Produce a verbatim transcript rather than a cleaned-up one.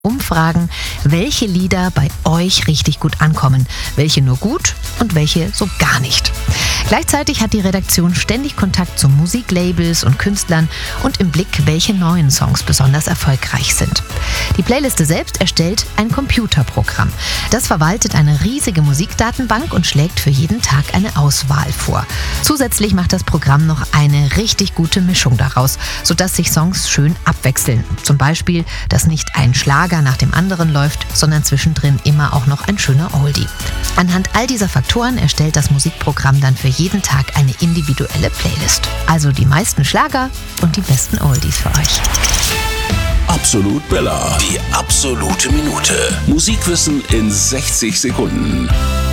Umfragen, welche Lieder bei euch richtig gut ankommen, welche nur gut und welche so gar nicht. Gleichzeitig hat die Redaktion ständig Kontakt zu Musiklabels und Künstlern und im Blick, welche neuen Songs besonders erfolgreich sind. Die Playliste selbst erstellt ein Computerprogramm. Das verwaltet eine riesige Musikdatenbank und schlägt für jeden Tag eine Auswahl vor. Zusätzlich macht das Programm noch eine richtig gute Mischung daraus, sodass sich Songs schön abwechseln. Zum Beispiel, dass nicht ein Schlager nach dem anderen läuft, sondern zwischendrin immer auch noch ein schöner Oldie. Anhand all dieser Faktoren erstellt das Musikprogramm dann für jeden Tag eine individuelle Playlist. Also die meisten Schlager und die besten Oldies für euch. Absolut Bella. Die absolute Minute. Musikwissen in sechzig Sekunden.